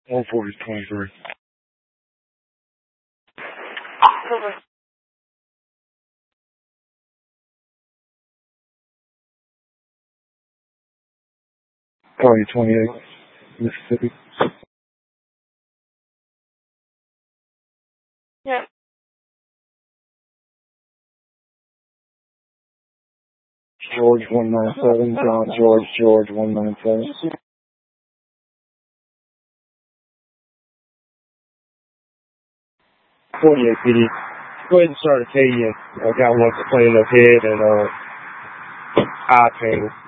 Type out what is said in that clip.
140 23. Call you 28, Mississippi. Yeah. George 197, John George 197. 48 PD. Go ahead and start a K. I got one playing up head and eye pain.